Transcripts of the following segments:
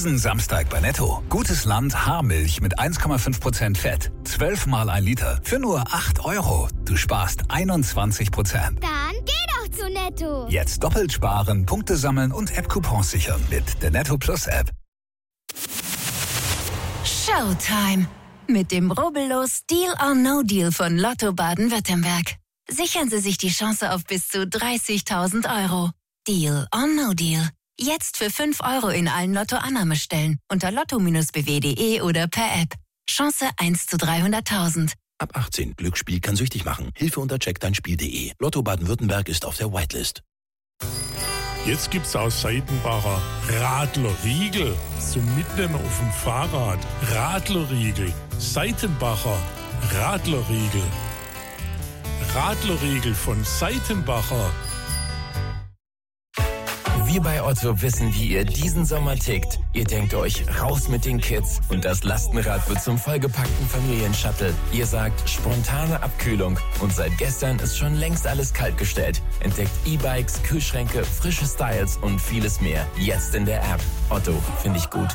Diesen Samstag bei Netto. Gutes Land Haarmilch mit 1,5% Fett. 12 mal 1 Liter für nur 8 €. Du sparst 21%. Dann geh doch zu Netto. Jetzt doppelt sparen, Punkte sammeln und App-Coupons sichern mit der Netto Plus App. Showtime. Mit dem rubbellos Deal or No Deal von Lotto Baden-Württemberg. Sichern Sie sich die Chance auf bis zu 30.000 €. Deal or No Deal. Jetzt für 5 € in allen Lotto-Annahmestellen unter lotto-bw.de oder per App. Chance 1 zu 300.000. Ab 18. Glücksspiel kann süchtig machen. Hilfe unter checkdeinspiel.de. Lotto Baden-Württemberg ist auf der Whitelist. Jetzt gibt's aus Seitenbacher Radlerriegel zum Mitnehmen auf dem Fahrrad. Radlerriegel. Seitenbacher Radlerriegel. Radlerriegel von Seitenbacher. Wir bei Otto wissen, wie ihr diesen Sommer tickt. Ihr denkt euch, raus mit den Kids und das Lastenrad wird zum vollgepackten Familienshuttle. Ihr sagt, spontane Abkühlung und seit gestern ist schon längst alles kaltgestellt. Entdeckt E-Bikes, Kühlschränke, frische Styles und vieles mehr. Jetzt in der App. Otto, finde ich gut.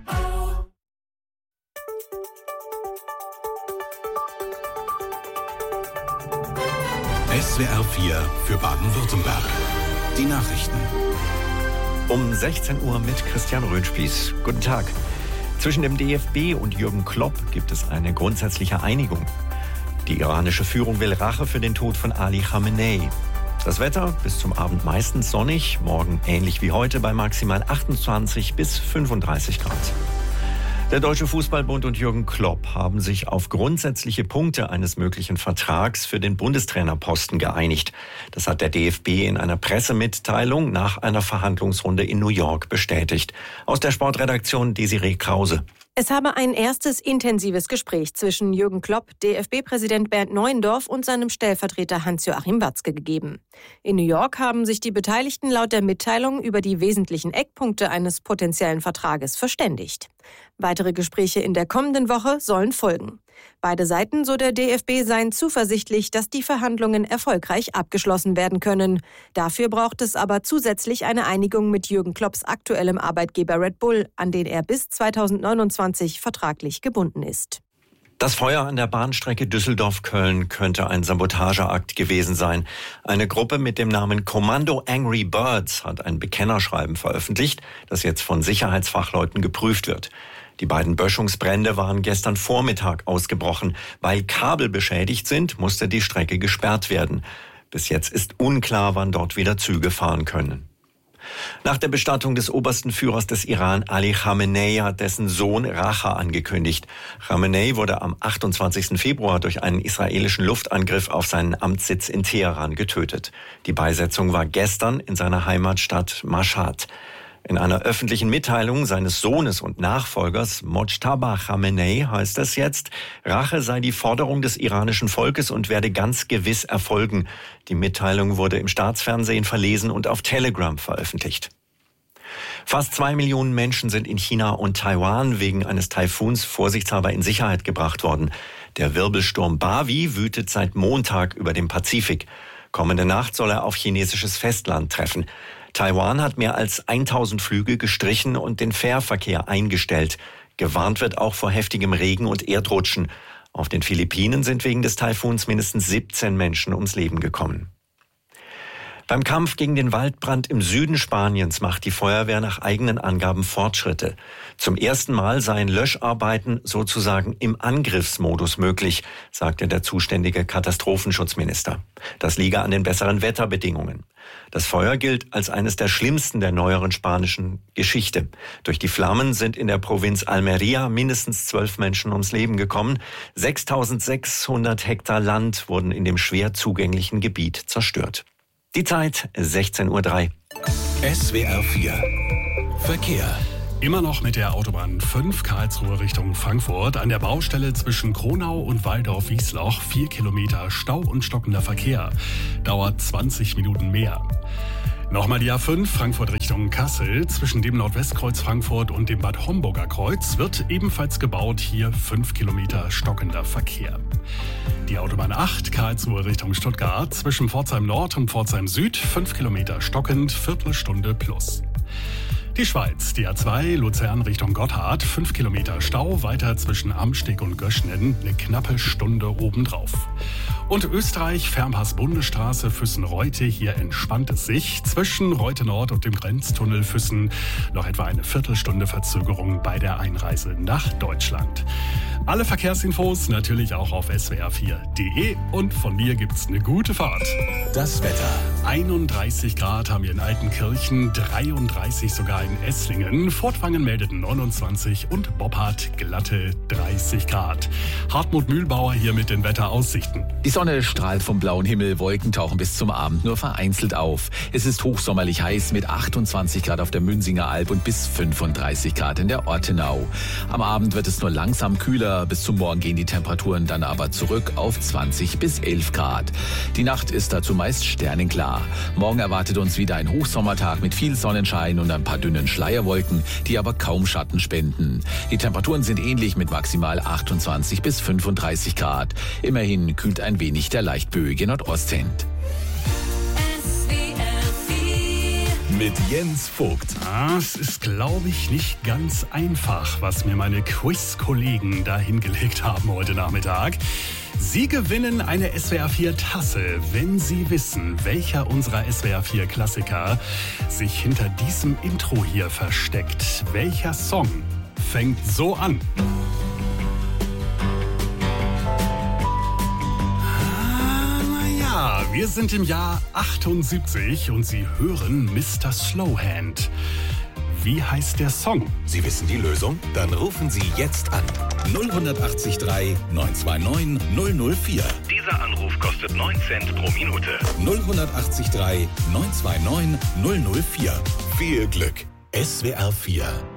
SWR 4 für Baden-Württemberg. Die Nachrichten. Um 16 Uhr mit Christian Röhnspieß. Guten Tag. Zwischen dem DFB und Jürgen Klopp gibt es eine grundsätzliche Einigung. Die iranische Führung will Rache für den Tod von Ali Khamenei. Das Wetter bis zum Abend meistens sonnig, morgen ähnlich wie heute bei maximal 28 bis 35 Grad. Der Deutsche Fußballbund und Jürgen Klopp haben sich auf grundsätzliche Punkte eines möglichen Vertrags für den Bundestrainerposten geeinigt. Das hat der DFB in einer Pressemitteilung nach einer Verhandlungsrunde in New York bestätigt. Aus der Sportredaktion Desiree Krause. Es habe ein erstes intensives Gespräch zwischen Jürgen Klopp, DFB-Präsident Bernd Neuendorf und seinem Stellvertreter Hans-Joachim Watzke gegeben. In New York haben sich die Beteiligten laut der Mitteilung über die wesentlichen Eckpunkte eines potenziellen Vertrages verständigt. Weitere Gespräche in der kommenden Woche sollen folgen. Beide Seiten, so der DFB, seien zuversichtlich, dass die Verhandlungen erfolgreich abgeschlossen werden können. Dafür braucht es aber zusätzlich eine Einigung mit Jürgen Klopps aktuellem Arbeitgeber Red Bull, an den er bis 2029 vertraglich gebunden ist. Das Feuer an der Bahnstrecke Düsseldorf-Köln könnte ein Sabotageakt gewesen sein. Eine Gruppe mit dem Namen Kommando Angry Birds hat ein Bekennerschreiben veröffentlicht, das jetzt von Sicherheitsfachleuten geprüft wird. Die beiden Böschungsbrände waren gestern Vormittag ausgebrochen. Weil Kabel beschädigt sind, musste die Strecke gesperrt werden. Bis jetzt ist unklar, wann dort wieder Züge fahren können. Nach der Bestattung des obersten Führers des Iran, Ali Khamenei, hat dessen Sohn Rache angekündigt. Khamenei wurde am 28. Februar durch einen israelischen Luftangriff auf seinen Amtssitz in Teheran getötet. Die Beisetzung war gestern in seiner Heimatstadt Mashhad. In einer öffentlichen Mitteilung seines Sohnes und Nachfolgers Mojtaba Khamenei heißt es jetzt, Rache sei die Forderung des iranischen Volkes und werde ganz gewiss erfolgen. Die Mitteilung wurde im Staatsfernsehen verlesen und auf Telegram veröffentlicht. Fast 2 Millionen Menschen sind in China und Taiwan wegen eines Taifuns vorsichtshalber in Sicherheit gebracht worden. Der Wirbelsturm Bavi wütet seit Montag über dem Pazifik. Kommende Nacht soll er auf chinesisches Festland treffen. Taiwan hat mehr als 1000 Flüge gestrichen und den Fährverkehr eingestellt. Gewarnt wird auch vor heftigem Regen und Erdrutschen. Auf den Philippinen sind wegen des Taifuns mindestens 17 Menschen ums Leben gekommen. Beim Kampf gegen den Waldbrand im Süden Spaniens macht die Feuerwehr nach eigenen Angaben Fortschritte. Zum ersten Mal seien Löscharbeiten sozusagen im Angriffsmodus möglich, sagte der zuständige Katastrophenschutzminister. Das liege an den besseren Wetterbedingungen. Das Feuer gilt als eines der schlimmsten der neueren spanischen Geschichte. Durch die Flammen sind in der Provinz Almería mindestens 12 Menschen ums Leben gekommen. 6.600 Hektar Land wurden in dem schwer zugänglichen Gebiet zerstört. Die Zeit 16:03 Uhr. SWR 4 Verkehr. Immer noch mit der Autobahn 5 Karlsruhe Richtung Frankfurt. An der Baustelle zwischen Kronau und Walldorf-Wiesloch 4 Kilometer Stau und stockender Verkehr. Dauert 20 Minuten mehr. Nochmal die A5 Frankfurt Richtung Kassel. Zwischen dem Nordwestkreuz Frankfurt und dem Bad Homburger Kreuz wird ebenfalls gebaut. Hier 5 Kilometer stockender Verkehr. Die Autobahn 8 Karlsruhe Richtung Stuttgart. Zwischen Pforzheim Nord und Pforzheim Süd 5 Kilometer stockend, Viertelstunde plus. Die Schweiz, die A2 Luzern Richtung Gotthard, 5 Kilometer Stau, weiter zwischen Amsteg und Göschnen, eine knappe Stunde obendrauf. Und Österreich, Fernpass-Bundesstraße Füssen-Reute, hier entspannt es sich. Zwischen Reute Nord und dem Grenztunnel Füssen noch etwa eine Viertelstunde Verzögerung bei der Einreise nach Deutschland. Alle Verkehrsinfos natürlich auch auf swr4.de und von mir gibt's eine gute Fahrt. Das Wetter. 31 Grad haben wir in Altenkirchen, 33 sogar in Esslingen. Furtwangen meldet 29 und Boppard glatte 30 Grad. Hartmut Mühlbauer hier mit den Wetteraussichten. Die Sonne strahlt vom blauen Himmel, Wolken tauchen bis zum Abend nur vereinzelt auf. Es ist hochsommerlich heiß mit 28 Grad auf der Münzinger Alb und bis 35 Grad in der Ortenau. Am Abend wird es nur langsam kühler, bis zum Morgen gehen die Temperaturen dann aber zurück auf 20 bis 11 Grad. Die Nacht ist dazu meist sternenklar. Morgen erwartet uns wieder ein Hochsommertag mit viel Sonnenschein und ein paar dünnen Schleierwolken, die aber kaum Schatten spenden. Die Temperaturen sind ähnlich mit maximal 28 bis 35 Grad. Immerhin kühlt ein wenig der leicht böige Nordostwind. Mit Jens Vogt. Es ist, glaube ich, nicht ganz einfach, was mir meine Quiz-Kollegen da hingelegt haben heute Nachmittag. Sie gewinnen eine SWR4-Tasse, wenn Sie wissen, welcher unserer SWR4-Klassiker sich hinter diesem Intro hier versteckt. Welcher Song fängt so an? Wir sind im Jahr 78 und Sie hören Mr. Slowhand. Wie heißt der Song? Sie wissen die Lösung? Dann rufen Sie jetzt an. 0183 929 004. Dieser Anruf kostet 9 Cent pro Minute. 0183 929 004. Viel Glück. SWR4